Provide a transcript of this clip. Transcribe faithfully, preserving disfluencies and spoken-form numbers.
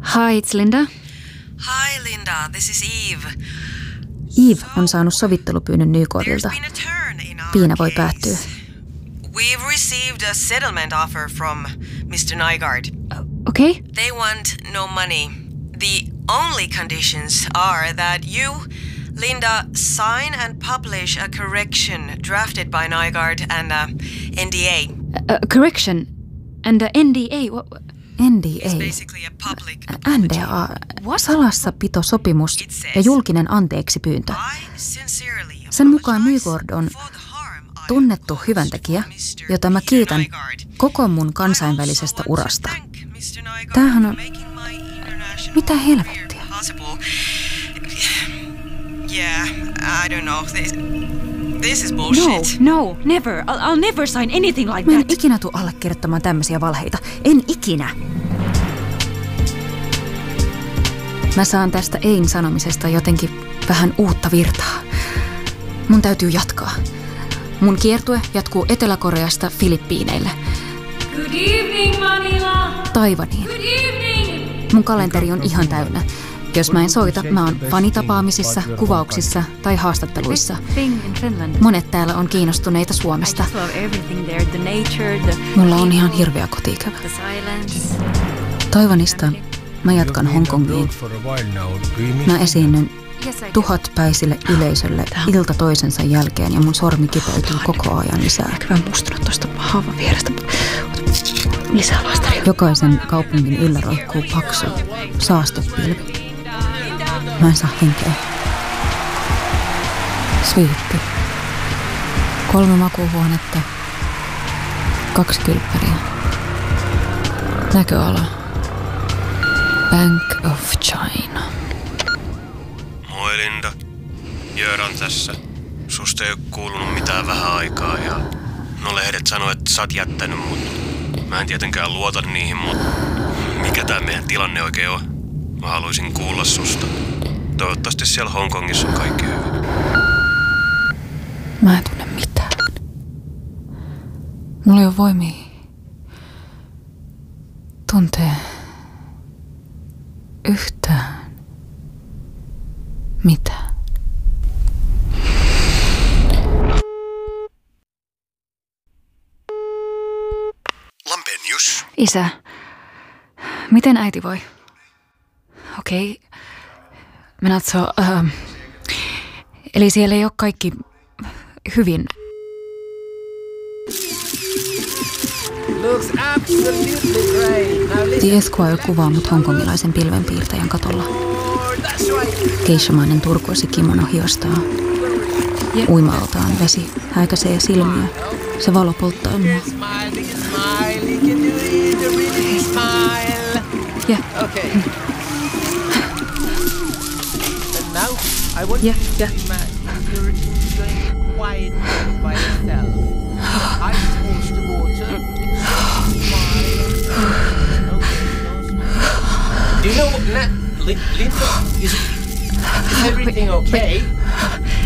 Hi, it's Linda. Hi Linda, this is Eve. Eve on saanut sovittelupyynnön Nykordilta. Piina voi päättyä. We've received a settlement offer from mister Nygaard. Uh, okay. They want no money. The only conditions are that you, Linda, sign and publish a correction drafted by Nygaard and a N D A. A, a correction and a N D A? What? N D A. N D A. Salassapitosopimus ja julkinen anteeksipyyntö. Sen mukaan Nygård on tunnettu hyväntekijä, jota mä kiitän koko mun kansainvälisestä urasta. Tämähän on... Mitä helvettiä? Yeah, I don't know. This, this is bullshit. No, no, never. I'll, I'll never sign anything like that. Mä en ikinä tule allekirjoittamaan tämmöisiä valheita. En ikinä. Mä saan tästä ein sanomisesta jotenkin vähän uutta virtaa. Mun täytyy jatkaa. Mun kiertue jatkuu Etelä-Koreasta Filippiineille. Good evening, Manila. Taivaniin. Good evening. Mun kalenteri on ihan täynnä. Jos mä en soita, mä oon fanitapaamisissa, kuvauksissa tai haastatteluissa. Monet täällä on kiinnostuneita Suomesta. Mulla on ihan hirveä koti-ikävä. Taiwanista mä jatkan Hongkongiin. Mä esiinnyn tuhatpäisille yleisölle ilta toisensa jälkeen ja mun sormi kipeytyy koko ajan lisää. Mä mustunut tosta haavan vierestä. Lisää laistaria. Jokaisen kaupungin yllä roikkuu paksu saastepilvi. Mä en saa henkeä. Sviitti. Kolme makuuhuonetta. Kaksi kylppäriä. Näköala. Bank of China. Moi Linda. Jöran tässä. Susta ei ole kuulunut mitään vähän aikaa ja no lehdet sanoo, että sä oot jättänyt mut. Mä en tietenkään luota niihin, mutta mikä tää meidän tilanne oikein on? Mä haluaisin kuulla susta. Toivottavasti siellä Hongkongissa on kaikki hyvin. Mä en tunne mitään. Mulla ei ole voimia tuntee yhtään mitään. Lampenius. Isä, miten äiti voi? Okei. Okay. Menatso, uh, eli siellä ei ole kaikki hyvin. The Esquire kuvaa mut hongkongilaisen pilvenpiirtäjän katolla. Geishamainen turkoosi kimono hiostaa. Uima-altaan vesi häikäisee silmiä. Se valo polttaa mua. Ja. Ja, ja. Do you know what, Linda, is, is everything okay?